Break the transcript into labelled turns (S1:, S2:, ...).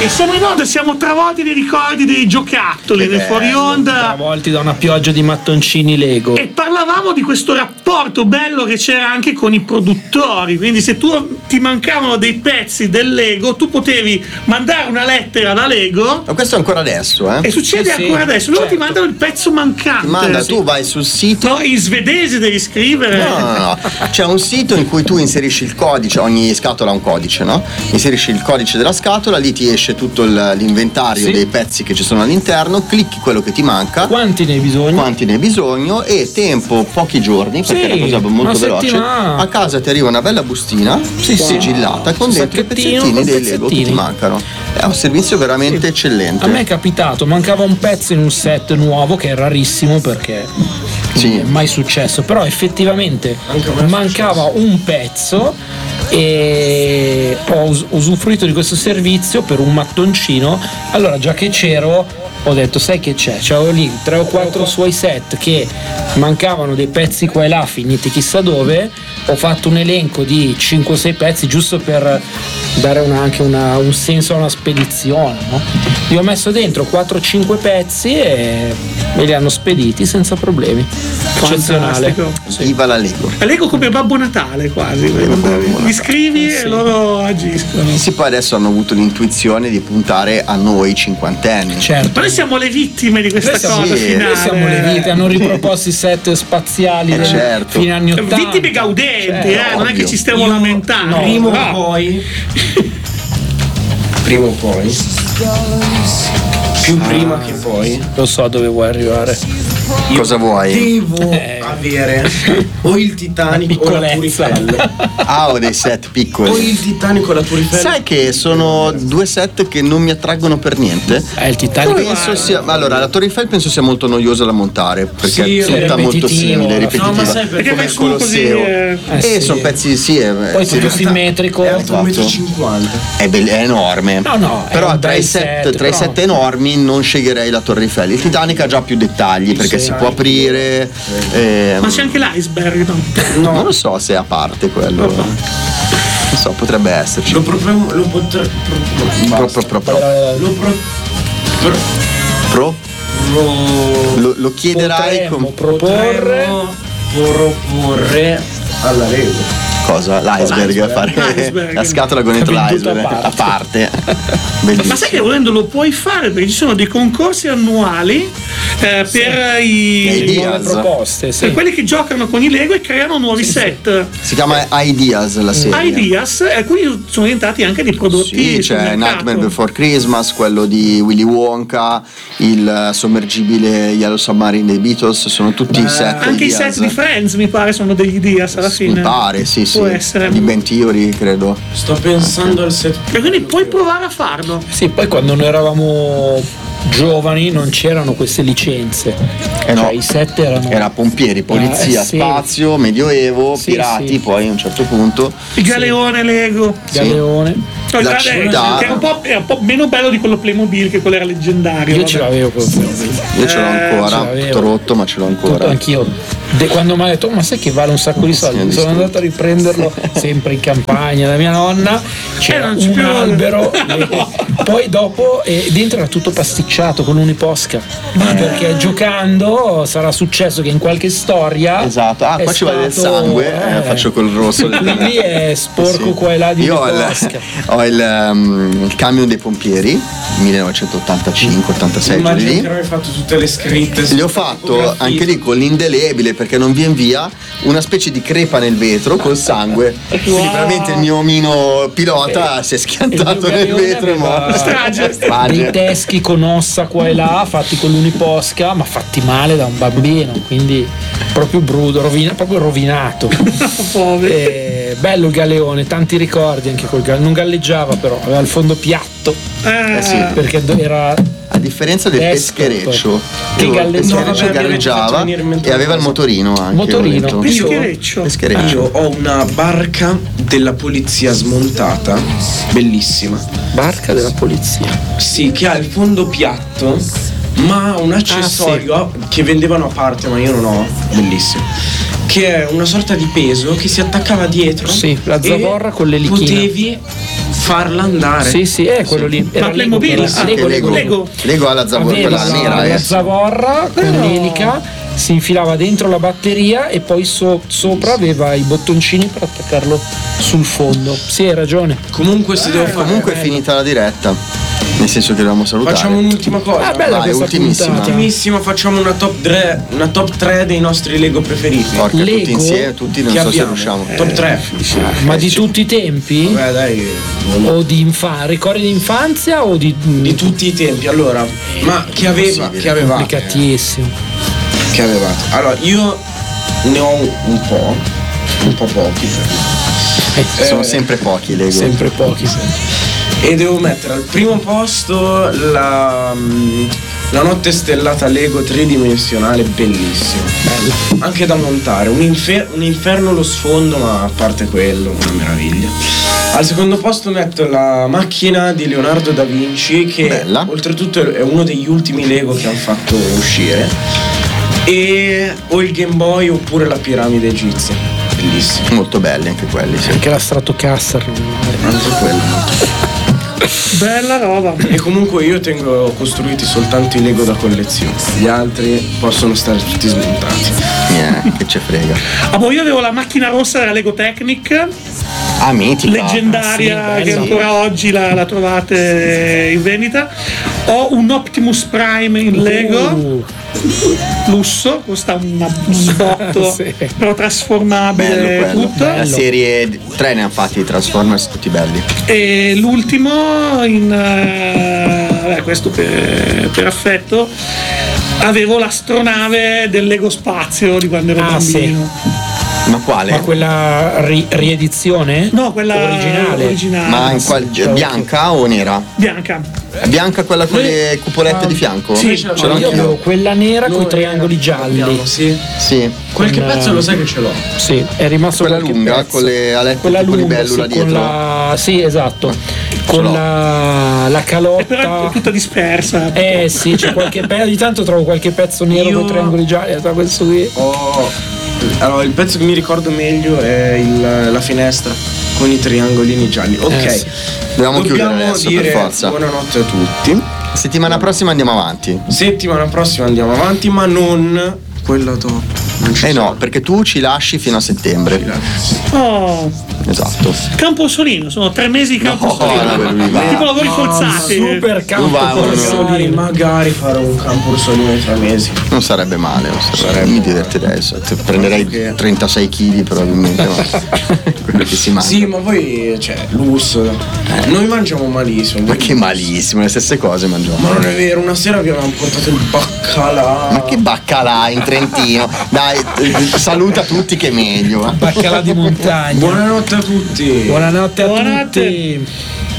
S1: E siamo in onda, siamo travolti dei ricordi dei giocattoli nel fuori onda,
S2: travolti da una pioggia di mattoncini Lego.
S1: e parlavamo di questo rapporto bello che c'era anche con i produttori. Quindi se ti mancavano dei pezzi del Lego, tu potevi mandare una lettera da Lego.
S3: Ma questo ancora adesso,
S1: E succede ancora adesso, loro ti mandano il pezzo mancante.
S3: Tu vai sul sito.
S1: No, in svedese devi scrivere.
S3: No. C'è un sito in cui tu inserisci il codice, ogni scatola ha un codice, no? Inserisci il codice della scatola, lì ti esce tutto l'inventario dei pezzi che ci sono all'interno, clicchi quello che ti manca,
S2: quanti ne hai bisogno,
S3: e tempo pochi giorni, perché è una cosa molto veloce,
S2: settimana.
S3: a casa ti arriva una bella bustina sigillata con dentro i pezzettini dei Lego che ti mancano. È un servizio veramente eccellente.
S2: A me è capitato, mancava un pezzo in un set nuovo che è rarissimo perché è mai successo, però effettivamente mancava un pezzo e ho usufruito di questo servizio per un mattoncino. Allora, già che c'ero, ho detto, sai che c'avevo lì 3 o 4 suoi set che mancavano dei pezzi qua e là finiti chissà dove, ho fatto un elenco di 5 o 6 pezzi giusto per dare anche un senso a una spedizione, no? Io ho messo dentro 4-5 pezzi e me li hanno spediti senza problemi. Eccezionale.
S3: Viva la Lego.
S1: La Lego come Babbo Natale quasi. Li scrivi e loro agiscono.
S3: Sì, poi adesso hanno avuto l'intuizione di puntare a noi cinquantenni.
S2: Certo.
S1: Ma noi siamo le vittime di questa cosa finale.
S2: Noi siamo le vittime, hanno riproposto i set spaziali fine anni 80.
S1: Vittime gaudenti, non è che ci stiamo lamentando.
S4: Prima o poi più prima che poi
S2: lo so dove vuoi arrivare.
S3: Cosa vuoi?
S4: Devo avere o il Titanic o la Tour Eiffel.
S3: Ho dei set piccoli.
S4: O il Titanic o la Tour Eiffel.
S3: Sai che sono 2 set che non mi attraggono per niente?
S2: Il Titanic
S3: allora, la Tour Eiffel penso sia molto noiosa da montare, perché è tutta molto simile, ripetitiva.
S4: No, ma sai perché
S3: come il Colosseo. Sono pezzi
S2: poi tutto simmetrico.
S4: È 8,50 m.
S3: È enorme.
S2: No,
S3: però tra i set enormi non sceglierei la Torre Eiffel. Il Titanic ha già più dettagli perché si può aprire.
S1: Ma c'è anche l'iceberg,
S3: no? Non lo so se è a parte quello. Non so, potrebbe esserci. Lo chiederai come
S4: proporre alla Lego.
S3: Cosa? L'iceberg, fare la scatola con dentro l'iceberg a parte.
S1: Ma sai che volendo lo puoi fare, perché ci sono dei concorsi annuali per i
S2: proposte,
S1: per quelli che giocano con i Lego e creano nuovi set.
S3: Si chiama Ideas la serie.
S1: Ideas, alcuni sono diventati anche dei prodotti.
S3: C'è Nightmare Before Christmas, quello di Willy Wonka, il sommergibile Yellow Submarine dei Beatles, sono tutti set.
S1: Anche
S3: Ideas.
S1: i set di Friends mi pare sono degli Ideas alla fine.
S3: Mi pare, sì.
S1: Può essere.
S3: Di Ben Theory, credo.
S4: Sto pensando al set.
S1: E quindi puoi provare a farlo.
S2: Sì, poi quando noi eravamo giovani non c'erano queste licenze. I set
S3: era pompieri, polizia, spazio, medioevo, pirati, poi a un certo punto.
S1: Il galeone Lego.
S2: Galeone.
S3: La città.
S1: Che è un po' meno bello di quello Playmobil, che quello era leggendario.
S2: Io ce l'avevo quello Playmobil.
S3: Io ce l'ho ancora, tutto rotto, ma ce l'ho ancora.
S2: Anch'io. Quando mi ha detto, ma sai che vale un sacco di soldi? Sono andato a riprenderlo sempre in campagna da mia nonna. C'era un albero. Poi dopo dentro era tutto pasticciato con un'iposca. Perché giocando sarà successo che in qualche storia.
S3: Esatto, qua ci vuole del sangue, faccio col rosso.
S2: Quindi è sporco qua e là di un'iposca.
S3: Ho il camion dei pompieri 1985-86.
S4: Immagino che avevi fatto tutte le scritte.
S3: Gli ho fatto anche lì con l'indelebile, perché non viene via, una specie di crepa nel vetro col sangue. Quindi veramente il mio omino pilota si è schiantato nel vetro e morto.
S1: Strage.
S2: Dei teschi con ossa qua e là fatti con l'uniposca, ma fatti male da un bambino, quindi proprio brutto, proprio rovinato. Bello il galeone, tanti ricordi anche col galeone. Non galleggiava, però aveva il fondo piatto. Perché era,
S3: a differenza del peschereccio
S2: che
S3: galleggiava e aveva il motorino anche.
S1: Peschereccio.
S4: Io ho una barca della polizia smontata, bellissima.
S2: Barca della polizia?
S4: Sì, che ha il fondo piatto, ma un accessorio che vendevano a parte, ma io non ho, bellissimo, che è una sorta di peso che si attaccava dietro.
S2: Sì, la zavorra con le lichine.
S4: Potevi farla andare.
S2: Sì, è quello lì.
S1: Ma Playmobil?
S3: Lego ha la zavorra, quella nera.
S2: La zavorra con l'elica, si infilava dentro la batteria e poi sopra aveva i bottoncini per attaccarlo sul fondo. Sì, hai ragione.
S4: Comunque si deve fare.
S3: Comunque è finita la diretta. Nel senso che dobbiamo salutare.
S4: Facciamo un'ultima cosa.
S2: Bella questa
S3: ultimissima.
S2: puntata.
S4: Facciamo una top 3 dei nostri Lego preferiti.
S3: Porca,
S2: Lego?
S3: tutti insieme, tutti non
S4: Che
S3: so
S4: abbiamo?
S3: se riusciamo.
S4: Top 3.
S2: Ma di tutti i tempi?
S4: Beh, dai.
S2: O di ricordi di infanzia o di
S4: tutti i tempi. Allora, ma che avevate?
S2: complicatissimo.
S4: Che avevate? Allora, io ne ho un po' pochi.
S3: Sono sempre pochi Lego.
S2: Sempre pochi.
S4: E devo mettere al primo posto la notte stellata Lego tridimensionale, bellissimo. Bello. Anche da montare, un inferno lo sfondo, ma a parte quello, una meraviglia. Al secondo posto metto la macchina di Leonardo da Vinci, che
S3: bella.
S4: Oltretutto è uno degli ultimi Lego che hanno fatto uscire. E o il Game Boy oppure la piramide egizia. Bellissimo.
S3: Molto belli anche quelli, sì.
S2: Anche la Stratocaster.
S4: Anche quello.
S1: Bella roba.
S4: E comunque io tengo costruiti soltanto i Lego da collezione. Gli altri possono stare tutti smontati.
S3: Che ce frega.
S1: Io avevo la macchina rossa della Lego Technic.
S3: Mitica.
S1: Leggendaria,
S2: sì,
S1: che ancora oggi la trovate in vendita. Ho un Optimus Prime in Lego. Lusso, costa un botto,
S2: sì.
S1: però trasformabile, tutto.
S3: La serie 3 ne hanno fatti i Transformers tutti belli.
S1: E l'ultimo questo per affetto, avevo l'astronave del Lego Spazio di quando ero bambino.
S2: Sì.
S3: Ma quale?
S2: Ma quella riedizione?
S1: No, quella originale.
S3: Ma bianca o nera? Bianca quella con le cupolette di fianco?
S1: Sì,
S3: ce l'ho
S2: io
S3: anch'io.
S2: avevo quella nera con i triangoli gialli.
S3: Sì.
S4: Qualche pezzo lo sai che ce l'ho.
S2: Sì, è rimasto
S3: quella
S2: qualche
S3: lunga
S2: pezzo.
S3: con le alette
S2: quella
S3: tipo
S2: lunga,
S3: libellula
S2: sì,
S3: dietro.
S2: Sì, esatto. Con la calotta.
S1: Però è tutta dispersa.
S2: Sì, c'è qualche pezzo. Ogni tanto trovo qualche pezzo nero con triangoli gialli. Questo qui.
S4: Allora, il pezzo che mi ricordo meglio è la finestra con i triangolini gialli. Ok,
S2: sì.
S3: Dobbiamo chiudere adesso,
S4: dire
S3: per forza.
S4: buonanotte a tutti.
S3: Settimana prossima andiamo avanti.
S4: Ma non quella dopo.
S3: No, perché tu ci lasci fino a settembre. Esatto.
S1: Campo Solino, sono 3 mesi di Campo Solino. Tipo lavori forzati.
S2: Super campo Solino.
S4: Magari farò un Campo Solino in 3 mesi.
S3: Non sarebbe male, mi divertirei. Prenderei 36 kg probabilmente. Quello che si mangia.
S4: Sì, ma voi, lusso. Noi mangiamo malissimo.
S3: Ma che malissimo, le stesse cose mangiamo.
S4: Ma non è vero, una sera abbiamo portato il baccalà.
S3: Ma che baccalà in Trentino? Dai, saluta tutti che è meglio.
S2: Baccalà di montagna.
S4: Buonanotte a tutti.
S2: Buonanotte a tutti.